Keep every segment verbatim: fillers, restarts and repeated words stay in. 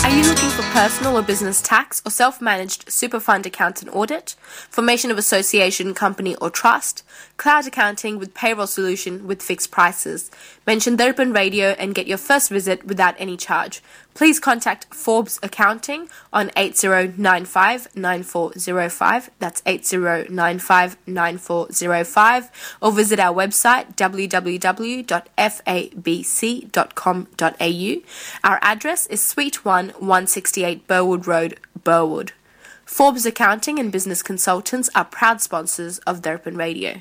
Are you looking for personal or business tax or self-managed super fund accountant audit, formation of association, company or trust, cloud accounting with payroll solution with fixed prices? Mention Darpan Radio and get your first visit without any charge. Please contact Forbes Accounting on eight zero nine five nine four zero five, that's eight zero nine five nine four zero five, or visit our website w w w dot f a b c dot com dot a u. Our address is Suite one, one sixty-eight Burwood Road, Burwood. Forbes Accounting and Business Consultants are proud sponsors of Darpan Radio.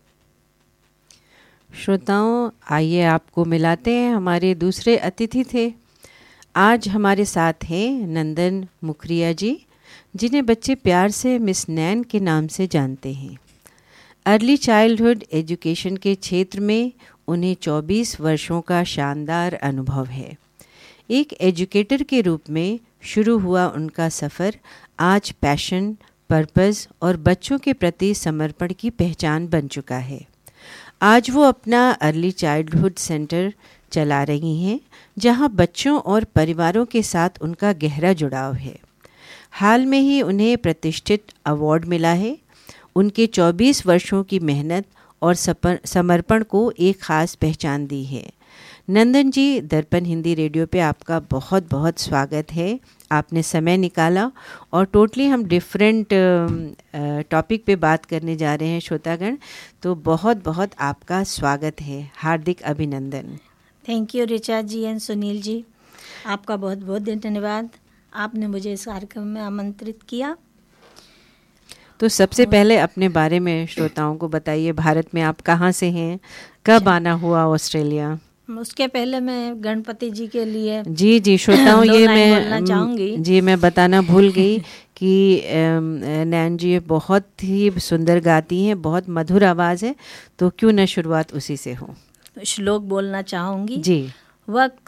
श्रोताओं, आइए आपको मिलाते हैं हमारे दूसरे अतिथि थे। आज हमारे साथ हैं नंदन मुखरिया जी, जिन्हें बच्चे प्यार से मिस नैन के नाम से जानते हैं। अर्ली चाइल्डहुड एजुकेशन के क्षेत्र में उन्हें चौबीस वर्षों का शानदार अनुभव है। एक एजुकेटर के रूप में शुरू हुआ उनका सफ़र आज पैशन, पर्पस और बच्चों के प्रति समर्पण की पहचान बन चुका है। आज वो अपना अर्ली चाइल्डहुड सेंटर चला रही हैं, जहां बच्चों और परिवारों के साथ उनका गहरा जुड़ाव है। हाल में ही उन्हें प्रतिष्ठित अवार्ड मिला है। उनके चौबीस वर्षों की मेहनत और समर्पण को एक ख़ास पहचान दी है। नंदन जी, दर्पण हिंदी रेडियो पे आपका बहुत बहुत स्वागत है। आपने समय निकाला और टोटली हम डिफरेंट टॉपिक पे बात करने जा रहे हैं श्रोतागण, तो बहुत बहुत आपका स्वागत है। हार्दिक अभिनंदन। Thank you Richa ji and Sunil ji, आपका बहुत बहुत धन्यवाद। आपने मुझे इस कार्यक्रम में आमंत्रित किया। तो सबसे पहले अपने बारे में श्रोताओं को बताइए। भारत में आप कहाँ से हैं, कब आना हुआ ऑस्ट्रेलिया? उसके पहले मैं गणपति जी के लिए जी जी श्रोताओं, ये मैं चाहूँगी जी मैं बताना भूल गई कि नैन जी बहुत ही सुंदर गाती हैं, बहुत मधुर आवाज़ है, तो क्यों न शुरुआत उसी से हो। श्लोक बोलना चाहूँगी जी। वक्रतुंड